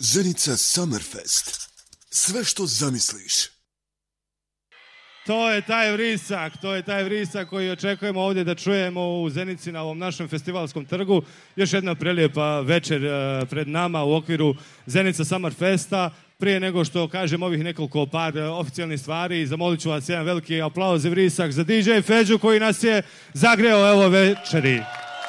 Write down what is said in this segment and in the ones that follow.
Zenica Summerfest. Sve što zamisliš. To je taj vrisak koji očekujemo ovdje da čujemo u Zenici na ovom našem festivalskom trgu. Još jedna prelijepa večer pred nama u okviru Zenica Summerfesta. Prije nego što kažem ovih nekoliko par oficijalnih stvari, zamolit ću vas jedan veliki aplauz i vrisak za DJ Feđu koji nas je zagreo evo večeri.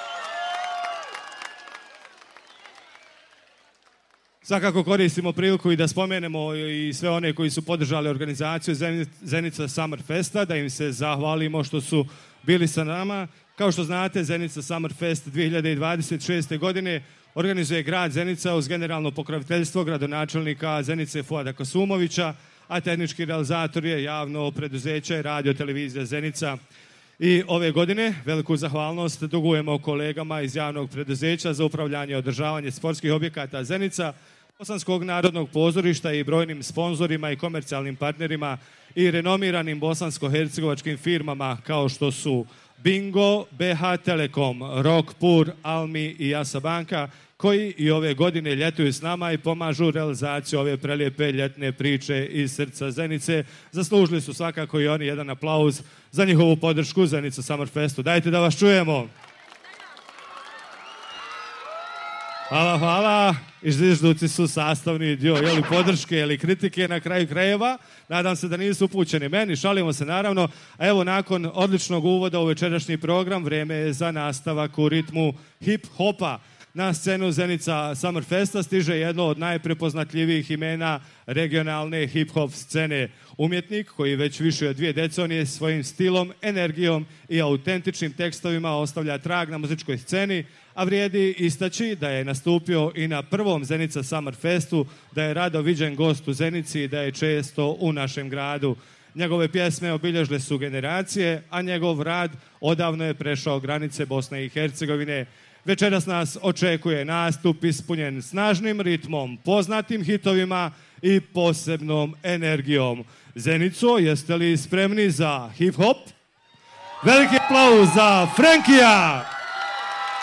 Svakako koristimo priliku i da spomenemo i sve one koji su podržali organizaciju Zenica Summerfesta, da im se zahvalimo što su bili sa nama. Kao što znate, Zenica Summerfest 2026. godine organizuje grad Zenica uz generalno pokroviteljstvo gradonačelnika Zenice Fuada Kasumovića, a tehnički realizator je javno preduzeće Radio Televizija Zenica. I ove godine veliku zahvalnost dugujemo kolegama iz javnog preduzeća za upravljanje i održavanje sportskih objekata Zenica, Bosanskog narodnog pozorišta i brojnim sponzorima i komercijalnim partnerima i renomiranim bosansko-hercegovačkim firmama kao što su Bingo, BH Telekom, Rockpur, Almi i Jasa Banka, koji i ove godine ljetuju s nama i pomažu realizaciju ove prelijepe ljetne priče iz srca Zenice. Zaslužili su svakako i oni jedan aplauz za njihovu podršku Zenica Summerfestu. Dajte da vas čujemo. Hvala. I zvižduci su sastavni dio podrške ili kritike na kraju krajeva. Nadam se da nisu upućeni meni, šalimo se naravno. A evo nakon odličnog uvoda u večerašnji program, vrijeme je za nastavak u ritmu hip-hopa. Na scenu Zenica Summerfesta stiže jedno od najprepoznatljivijih imena regionalne hip-hop scene. Umjetnik koji već više od 2 decenije svojim stilom, energijom i autentičnim tekstovima ostavlja trag na muzičkoj sceni, a vrijedi istaći da je nastupio i na prvom Zenica Summerfestu, da je rado viđen gost u Zenici i da je često u našem gradu. Njegove pjesme obilježile su generacije, a njegov rad odavno je prešao granice Bosne i Hercegovine. Večeras nas očekuje nastup ispunjen snažnim ritmom, poznatim hitovima i posebnom energijom. Zenico, jeste li spremni za hip-hop? Veliki aplauz za Frankija!